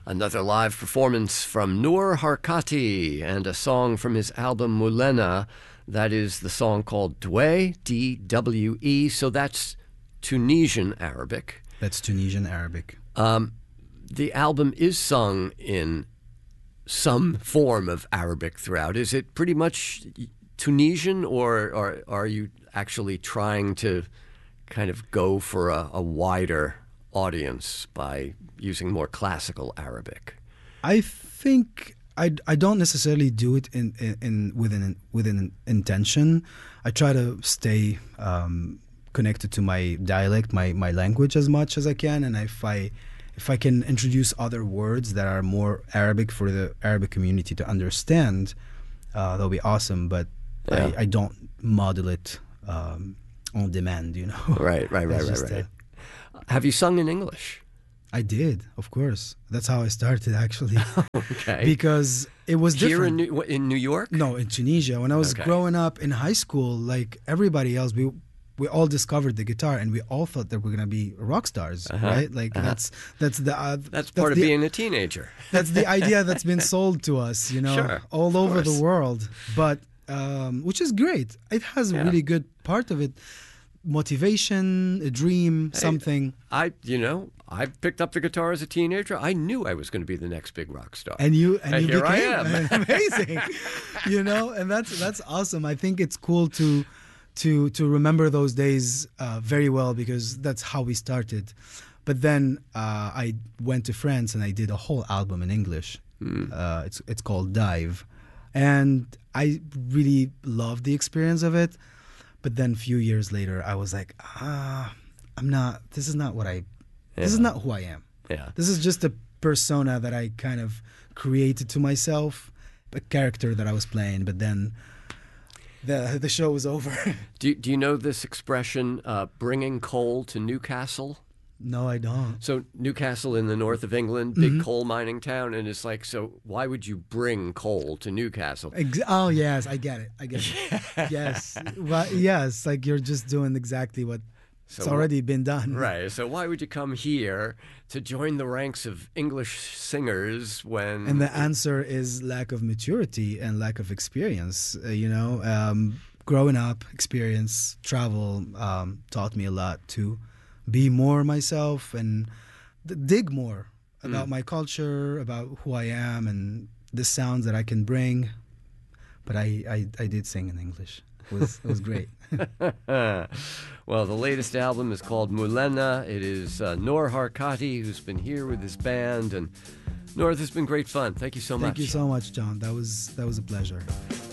Another live performance from Noor Harkati and a song from his album Mulena. That is the song called Dwe, D-W-E. So that's Tunisian Arabic. That's Tunisian Arabic. The album is sung in some form of Arabic throughout. Is it pretty much Tunisian, or are you actually trying to kind of go for a wider audience by using more classical Arabic? I think I don't necessarily do it with an intention. I try to stay connected to my dialect, my language as much as I can, and if I can introduce other words that are more Arabic for the Arabic community to understand, that'll be awesome. But Yeah. I don't model it on demand, you know. Right. It's just, Have you sung in English? I did, of course. That's how I started, actually. Okay. Because it was Here different. in New York? No, in Tunisia. When I was Okay. growing up in high school, like everybody else, we all discovered the guitar, and we all thought that we're gonna be rock stars, right? Like that's Part of being a teenager. that's the idea that's been sold to us, you know, Sure, all of over the course. world. But which is great. It has a really good part of it, motivation, a dream, something. I picked up the guitar as a teenager. I knew I was going to be the next big rock star. And you here I became am. amazing, you know, and that's awesome. I think it's cool to remember those days very well, because that's how we started. But then I went to France and I did a whole album in English. It's called Dive, and I really loved the experience of it. But then a few years later, I was like, this is not this is not who I am. Yeah. This is just a persona that I kind of created to myself, a character that I was playing. But then the show was over. Do you know this expression, bringing coal to Newcastle? No, I don't. So Newcastle in the north of England, big coal mining town, and it's like, so why would you bring coal to Newcastle? Oh, yes, I get it. Yes. Well, yes, like you're just doing exactly what it's already been done. Right. So why would you come here to join the ranks of English singers when... And the answer is lack of maturity and lack of experience. Growing up, experience, travel taught me a lot to be more myself and dig more about my culture, about who I am, and the sounds that I can bring. But I did sing in English. It was great. Well, the latest album is called Mulena. It is Noor Harkati, who's been here with his band. And Noor, this has been great fun. Thank you so much. Thank you so much, John. That was a pleasure.